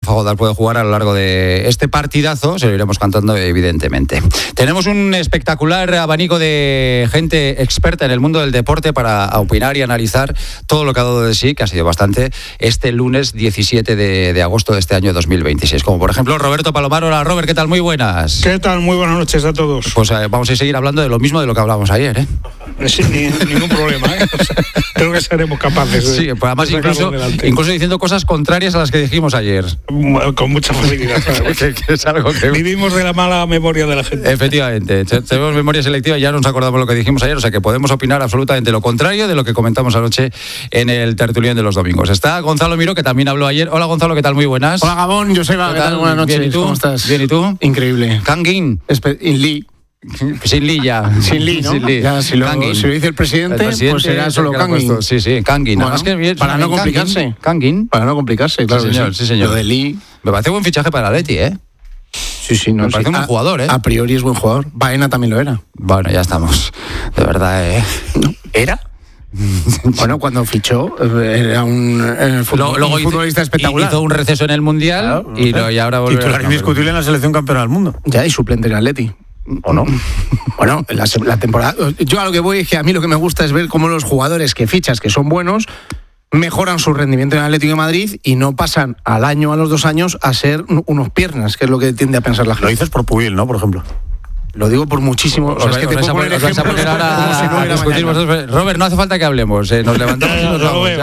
Fagodal puede jugar a lo largo de este partidazo, se lo iremos cantando evidentemente. Tenemos un espectacular abanico de gente experta en el mundo del deporte para opinar y analizar todo lo que ha dado de sí, que ha sido bastante, este lunes 17 de agosto de este año 2026. Como por ejemplo Roberto Palomar. Hola Robert, ¿qué tal? Muy buenas. ¿Qué tal? Muy buenas noches a todos. Pues vamos a seguir hablando de lo mismo de lo que hablábamos ayer, ¿eh? Sin ningún problema, ¿eh? O sea, creo que seremos capaces de, sí, pues además incluso diciendo cosas contrarias a las que dijimos ayer. Con mucha facilidad. que es algo que... Vivimos de la mala memoria de la gente. Efectivamente, tenemos memoria selectiva y ya nos acordamos lo que dijimos ayer, o sea que podemos opinar absolutamente lo contrario de lo que comentamos anoche en el tertulión de los domingos. Está Gonzalo Miró, que también habló ayer. Hola Gonzalo, ¿qué tal? Muy buenas. Hola Gabón, Joseba, ¿qué tal? Buenas noches. Bien, ¿y tú? ¿Cómo estás? Bien, ¿y tú? Increíble. Kangin. Lee. Sin Lee ya. Sin Lee, ¿no? Sin Lee. Ya, si lo dice el presidente, pues será solo Kangin. Sí, Kangin. Bueno, para no complicarse. Kangin. Para no complicarse, claro. Sí, señor. Lo de Lee. Me parece buen fichaje para el Atleti, ¿eh? Sí, no, me parece un buen jugador, ¿eh? A priori es buen jugador. Baena también lo era. Bueno, ya estamos. De verdad, ¿eh? ¿No? ¿Era? Bueno, cuando fichó era un futbolista espectacular. Hizo un receso en el Mundial, claro, y ahora volvió. Titular indiscutible en la selección campeona del mundo. Ya, y suplente en Atleti. ¿O no? Bueno, la temporada... Yo a lo que voy es que a mí lo que me gusta es ver cómo los jugadores que fichas, que son buenos, mejoran su rendimiento en el Atlético de Madrid y no pasan al año, a los 2 años, a ser unos piernas, que es lo que tiende a pensar la gente. Lo dices por Pubil, ¿no? Por ejemplo. Lo digo por muchísimo. Os vais a poner ahora a discutir vosotros. Robert, no hace falta que hablemos. Nos levantamos y nos vamos.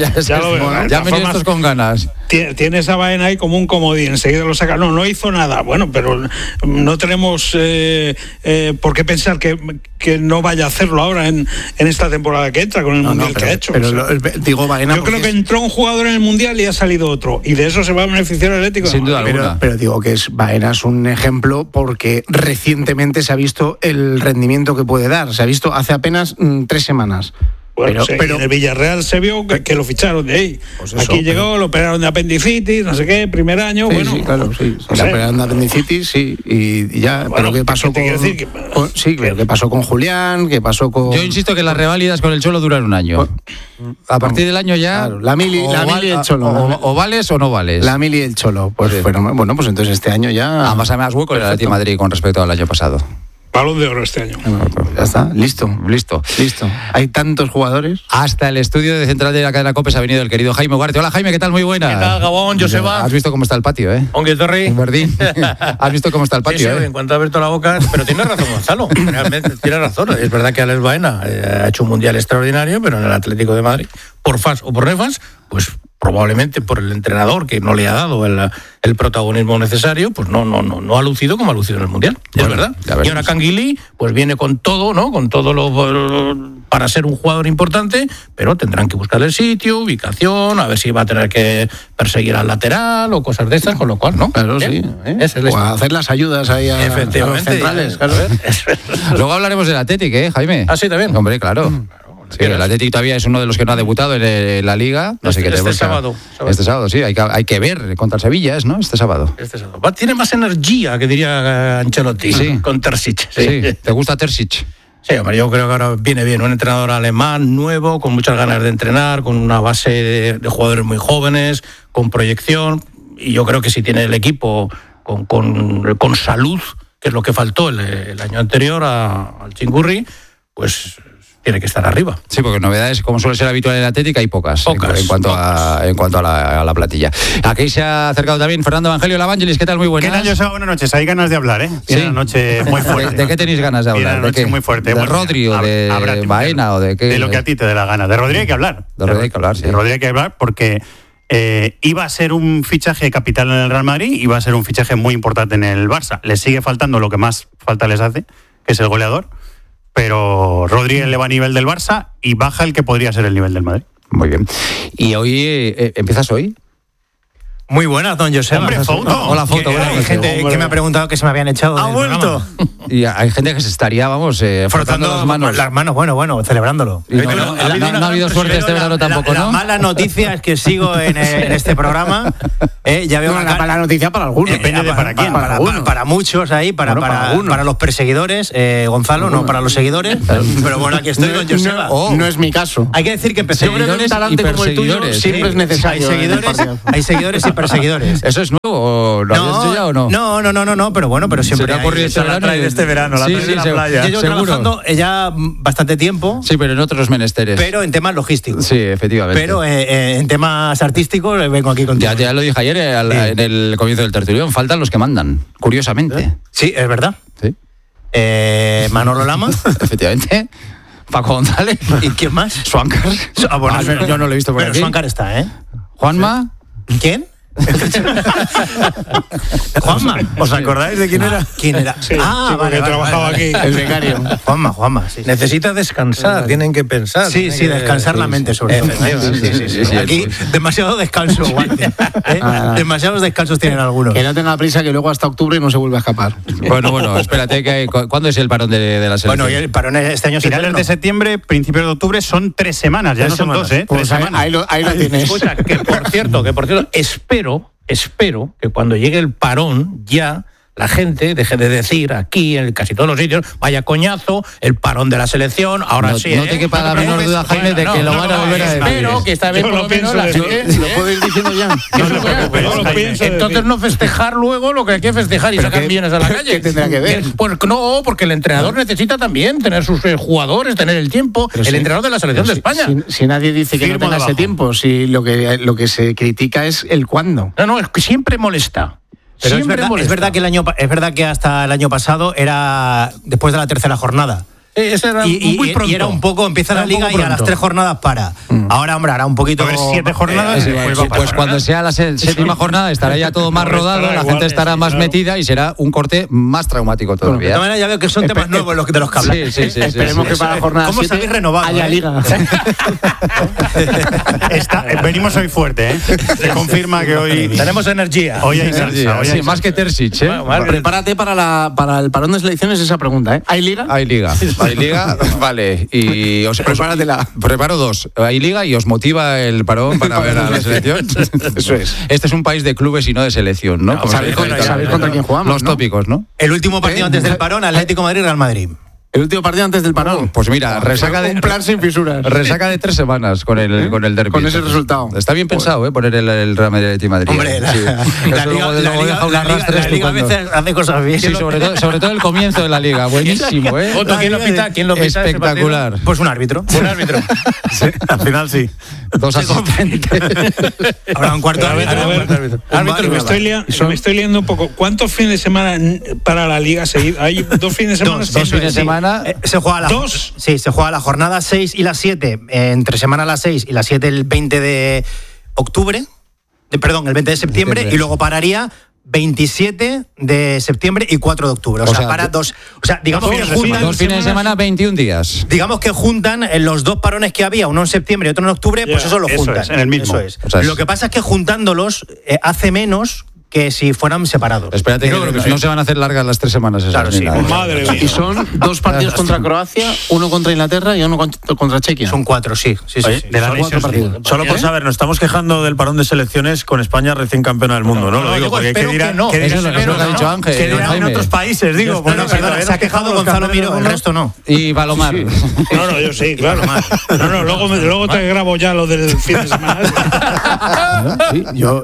Ya me estos con ganas. Tiene esa vaina ahí como un comodín. Enseguida lo saca. No hizo nada. Bueno, pero no tenemos por qué pensar que no vaya a hacerlo ahora en esta temporada que entra con el Mundial que ha hecho. Pero digo Baena. Yo creo que entró un jugador en el Mundial y ha salido otro. Y de eso se va a beneficiar el Atlético. Sin duda alguna. Pero digo que Baena es un ejemplo porque recientemente se ha visto el rendimiento que puede dar. Se ha visto hace apenas 3 semanas. Bueno, pero en el Villarreal se vio que lo ficharon de ahí. Pues eso, aquí llegó, lo operaron de apendicitis, no sé qué, primer año. Sí, bueno, sí, claro, sí. No la operaron de apendicitis, sí, y ya. Bueno, pero ¿qué pasó ¿qué pasó con Julián? ¿Qué pasó con...? Yo insisto que las reválidas con el Cholo duran un año. A partir del año ya... Claro, la mili y el Cholo. O vales o no vales. La mili y el Cholo. Pues sí. Bueno, pues entonces este año ya... Además hay más hueco en el Atlético de Madrid con respecto al año pasado. Balón de oro este año. Ya está, listo. Hay tantos jugadores. Hasta el estudio de central de la cadena COPE ha venido el querido Jaime Ugarte. Hola Jaime, ¿qué tal? Muy buena. ¿Qué tal, Gabón, Joseba? ¿Has visto cómo está el patio, eh? Ongue Torri. En Verdín. ¿Has visto cómo está el patio, sí, en cuanto ha abierto la boca. Pero tienes razón, Gonzalo. Realmente tienes razón. Es verdad que Alex Baena ha hecho un mundial extraordinario, pero en el Atlético de Madrid, por fans o por nefans, pues probablemente por el entrenador que no le ha dado el protagonismo necesario, pues no ha lucido como ha lucido en el Mundial, es verdad. Y ahora Canguilí pues viene con todo, ¿no? Con todo para ser un jugador importante, pero tendrán que buscar el sitio, ubicación, a ver si va a tener que perseguir al lateral o cosas de estas, con lo cual, ¿no. Claro, sí. O a hacer las ayudas ahí a los centrales. Claro. Luego hablaremos del Atlético, Jaime. Ah, sí, también. Hombre, claro. Sí, el Atlético todavía es uno de los que no ha debutado en la Liga. Así que este sábado. Este sábado, sí. Hay que ver contra el Sevilla, ¿no? Este sábado. Tiene más energía, que diría Ancelotti, sí. Con Terzic. Sí. ¿Te gusta Terzic? Sí, hombre, yo creo que ahora viene bien. Un entrenador alemán nuevo, con muchas ganas de entrenar, con una base de jugadores muy jóvenes, con proyección. Y yo creo que si tiene el equipo con salud, que es lo que faltó el año anterior al Chingurri, pues tiene que estar arriba. Sí, porque novedades, como suele ser habitual en el Atlético, hay pocas. En cuanto a la plantilla. Aquí se ha acercado también Fernando Evangelio Lavangelis. ¿Qué tal? Muy buenas. ¿Qué tal, buenas noches? Hay ganas de hablar, ¿eh? Sí. Una noche muy fuerte. ¿De qué tenéis ganas de hablar? Una noche muy fuerte. ¿De Rodri o de Baena o de qué? De lo que a ti te dé la gana. De Rodri hay que hablar. De Rodri hay que hablar, sí. De Rodri hay que hablar porque iba a ser un fichaje capital en el Real Madrid, iba a ser un fichaje muy importante en el Barça. Les sigue faltando lo que más falta les hace, que es el goleador. Pero Rodri eleva a nivel del Barça y baja el que podría ser el nivel del Madrid. Muy bien. ¿Y hoy empiezas hoy? Muy buenas, don Joseba. Hombre, Fouto. Hola, Fouto. Hay gente que me ha preguntado que se me habían echado. ¿Ha vuelto? Y hay gente que se estaría, frotando las manos. Las manos, bueno, celebrándolo. No ha habido suerte este verano tampoco, ¿no? La mala noticia es que sigo en este programa. Ya veo la mala noticia para algunos. Depende de para quién. Para muchos ahí, para los perseguidores, Gonzalo, no para los seguidores. Pero bueno, aquí estoy, don Joseba. No es mi caso. Hay que decir que empecé seguidores un talante y como el tuyo perseguidores. Siempre es necesario. Hay seguidores y perseguidores. ¿Eso es nuevo? ¿Lo habías hecho ya o no? No, pero bueno, pero siempre. ¿Será por este verano? Este verano, la trae de la playa. Yo llevo trabajando ya bastante tiempo. Sí, pero en otros menesteres. Pero en temas logísticos. Sí, efectivamente. Pero en temas artísticos vengo aquí contigo. Ya lo dije ayer en el comienzo del tertulión. Faltan los que mandan, curiosamente. Sí, es verdad. Sí. Manolo Lama. Efectivamente. Paco González. ¿Y quién más? Swankar. Bueno, yo no lo he visto por pero aquí. Swankar está, ¿eh? Juanma. ¿Quién? Juanma. ¿Os acordáis de quién era? ¿Quién era? Sí, vale, trabajaba aquí. El becario. Juanma, sí. Necesita descansar, tienen que pensar. Sí, descansar la mente sobre todo. Sí. Aquí demasiado descanso, Guante. Demasiados descansos tienen algunos. Que no tenga prisa, que luego hasta octubre no se vuelve a escapar. Bueno, espérate, ¿cuándo es el parón de la selección? Bueno, y el parón este año finales de septiembre, principios de octubre son 3 semanas, ya no son 2, ¿eh? Pues 3 semanas. ahí lo tienes. Escucha, que por cierto, espero que cuando llegue el parón ya la gente deje de decir aquí en casi todos los sitios, vaya coñazo, el parón de la selección, ahora sí. No te quepa la menor duda, Jaime, de que lo van a volver a decir. Espero que esta vez por lo menos la gente... Lo puedo ir diciendo ya. Entonces no festejar luego lo que hay que festejar y sacar millones a la calle. ¿Qué tendrá que ver? Pues no, porque el entrenador necesita también tener sus jugadores, tener el tiempo. El entrenador de la selección de España. Si nadie dice que no Firmo tenga ese debajo. tiempo, si lo que se critica es el cuándo. No, es que siempre molesta. Pero es Siempre verdad, molesta. es verdad que hasta el año pasado era después de la tercera jornada. Ese era muy pronto. Y era un poco, empieza la liga y a las 3 jornadas para. Ahora, hombre, hará un poquito... A ver, 7 jornadas. Pues cuando sea la séptima jornada estará ya todo más rodado, la gente estará más metida y será un corte más traumático De todas todavía. maneras, ya veo que son temas nuevos de los que habláis. Sí. Esperemos que para la jornada ¿Cómo 7 se habéis renovado? haya liga. Venimos hoy fuerte, ¿eh? Se confirma que hoy... Tenemos energía. Hoy hay salsa. Hoy Sí, hay más que Terzic, ¿eh? Prepárate para el parón de selecciones esa pregunta, ¿eh? ¿Hay liga? Hay liga, vale. Y Prepáratela. Preparo 2. Hay liga y os motiva el parón para ver a la selección. Eso es. Este es un país de clubes y no de selección, ¿no? Como ¿Sabéis se dice. contra quién jugamos, Los no? tópicos, ¿no? El último partido antes del parón, Atlético Madrid-Real Madrid. El último partido antes del parón. Pues mira, resaca de un plan sin fisuras. Resaca de 3 semanas con el derbi. Con ese resultado. Está bien pensado, poner el Real Madrid. Hombre, la liga a veces hace cosas bien. Sí, sobre todo el comienzo de la liga. Buenísimo, ¿eh? Otto, ¿quién lo pita? ¿Quién lo pita? Espectacular. Pues un árbitro. Un árbitro. al final sí. 2 asistentes. Habrá un cuarto árbitro. Me estoy liando un poco. ¿Cuántos fines de semana para la liga seguida? ¿Hay 2 fines de semana? Dos fines de semana. Se juega se juega la jornada 6 y la 7, entre semana la 6 y la 7 el 20 de octubre, perdón, el 20 de septiembre, y luego pararía 27 de septiembre y 4 de octubre. O sea, para dos. O sea, digamos que juntan. 2 fines de semana, 21 días. Digamos que juntan los 2 parones que había, uno en septiembre y otro en octubre, pues eso lo juntan. Es, en el mismo. Eso es. O sea, Lo que pasa es que juntándolos hace menos que si fueran separados. Espérate, que no se van a hacer largas las 3 semanas esas. Claro, sí. Madre mía. Y son 2 partidos contra Croacia, uno contra Inglaterra y uno contra Chequia. Son 4, sí. Oye, de la Son 4 partidos. Solo por saber, nos estamos quejando del parón de selecciones con España recién campeona del mundo, ¿no? Lo digo porque ¿qué dirán? no. ¿Qué Eso dirán es lo que ha dicho Ángel. ¿Qué dirán en Jaime. otros países? Digo, Bueno, perdona, se ha quejado Gonzalo Miro, el resto no. Y Palomar. No, yo sí, claro. No, luego te grabo ya lo del fin de semana. Sí, yo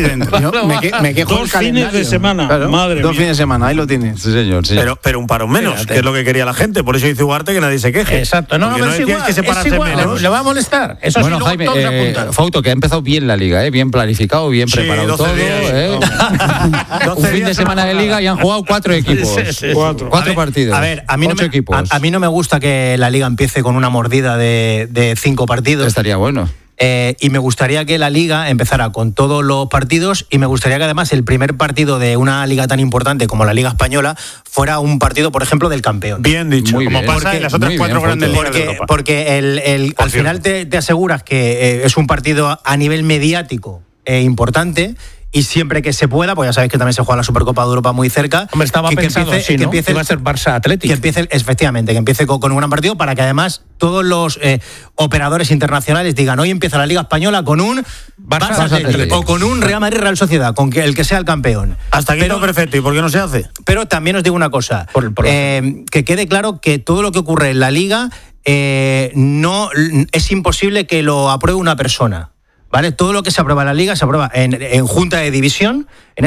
me quejo 2 fines de semana. Claro, Madre 2 mía. fines de semana, ahí lo tienes. Sí, señor. Sí. Pero un parón menos, que es lo que quería la gente. Por eso dice Ugarte que nadie se queje. Exacto. No, Porque pero es decíais igual. que separarse es igual. menos. Le va a molestar. Eso Bueno, sí, Jaime, todos apuntan. Fouto, que ha empezado bien la liga, bien planificado, bien Sí, preparado 12 todo. días. Un fin de semana de liga y han jugado 4 equipos. Sí. 4 partidos. A ver, a mí, 8 equipos. a mí no me gusta que la liga empiece con una mordida de 5 partidos. Estaría bueno. Y me gustaría que la liga empezara con todos los partidos y me gustaría que además el primer partido de una liga tan importante como la Liga Española fuera un partido, por ejemplo, del campeón. Bien dicho. Muy Como bien. pasa en las otras Muy 4 bien, grandes Fouto. ligas de Europa. Porque al final te aseguras que es un partido a nivel mediático importante. Y siempre que se pueda, pues ya sabéis que también se juega la Supercopa de Europa muy cerca. Hombre, estaba pensado así, ¿no? empiece Iba a ser Barça Atlético. Que empiece, efectivamente, que empiece con un gran partido para que además todos los operadores internacionales digan, hoy empieza la Liga Española con un Barça Atlético o con un Real Madrid Real Sociedad, con el que sea el campeón. Hasta aquí todo perfecto. ¿Y por qué no se hace? Pero también os digo una cosa, que quede claro que todo lo que ocurre en la Liga no es imposible que lo apruebe una persona. ¿vale? Todo lo que se aprueba en la Liga se aprueba en Junta de División.